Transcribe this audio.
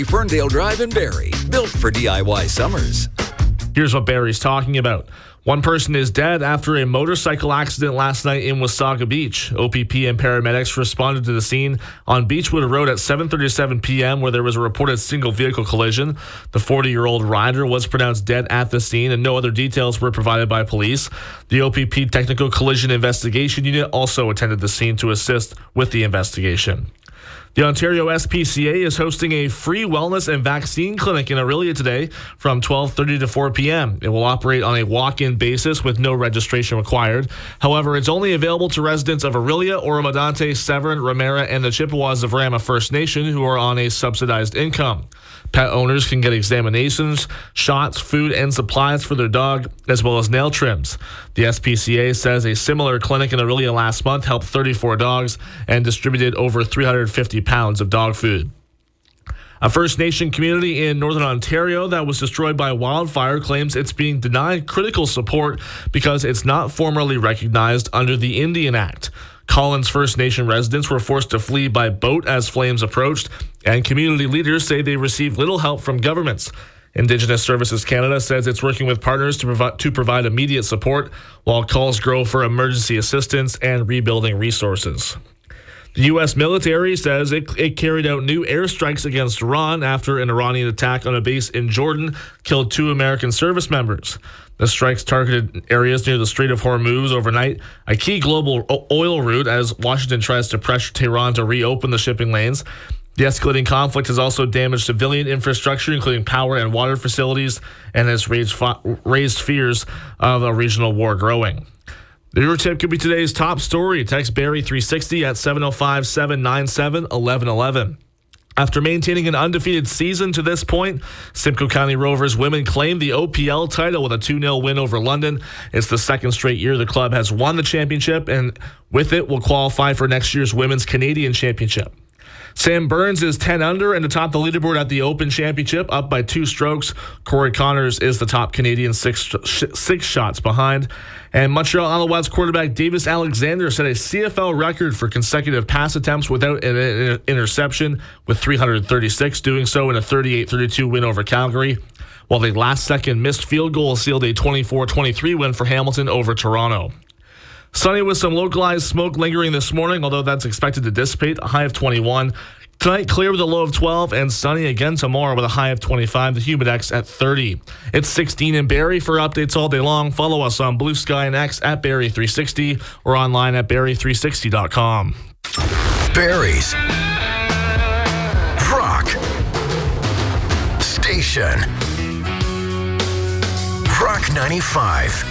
Ferndale Drive in Barrie, built for DIY summers. Here's what Barrie's talking about. One person is dead after a motorcycle accident last night in Wasaga Beach. OPP and paramedics responded to the scene on Beechwood Road at 7:37 p.m. where there was a reported single vehicle collision. The 40-year-old rider was pronounced dead at the scene and no other details were provided by police. The OPP Technical Collision Investigation Unit also attended the scene to assist with the investigation. The Ontario SPCA is hosting a free wellness and vaccine clinic in Orillia today from 12:30 to 4 p.m. It will operate on a walk-in basis with no registration required. However, it's only available to residents of Orillia, Oro-Medonte, Severn, Ramera, and the Chippewas of Rama First Nation who are on a subsidized income. Pet owners can get examinations, shots, food, and supplies for their dog, as well as nail trims. The SPCA says a similar clinic in Orillia last month helped 34 dogs and distributed over 350 pounds of dog food. A First Nation community in Northern Ontario that was destroyed by wildfire claims it's being denied critical support because it's not formally recognized under the Indian Act. Collins First Nation residents were forced to flee by boat as flames approached, and community leaders say they received little help from governments. Indigenous Services Canada says it's working with partners to provide immediate support, while calls grow for emergency assistance and rebuilding resources. The U.S. military says it carried out new airstrikes against Iran after an Iranian attack on a base in Jordan killed 2 American service members. The strikes targeted areas near the Strait of Hormuz overnight, a key global oil route as Washington tries to pressure Tehran to reopen the shipping lanes. The escalating conflict has also damaged civilian infrastructure, including power and water facilities, and has raised fears of a regional war growing. Your tip could be today's top story. Text Barrie 360 at 705-797-1111. After maintaining an undefeated season to this point, Simcoe County Rovers women claimed the OPL title with a 2-0 win over London. It's the second straight year the club has won the championship, and with it will qualify for next year's Women's Canadian Championship. Sam Burns is 10 under and atop the leaderboard at the Open Championship, up by 2 strokes. Corey Connors is the top Canadian, six shots behind. And Montreal Alouettes quarterback Davis Alexander set a CFL record for consecutive pass attempts without an interception, with 336, doing so in a 38-32 win over Calgary, while the last-second missed field goal sealed a 24-23 win for Hamilton over Toronto. Sunny with some localized smoke lingering this morning, although that's expected to dissipate, a high of 21. Tonight, clear with a low of 12, and sunny again tomorrow with a high of 25, the Humidex at 30. It's 16 in Barrie. For updates all day long, follow us on Blue Sky and X at Barrie360 or online at Barrie360.com. Barrie's Rock Station. Rock 95.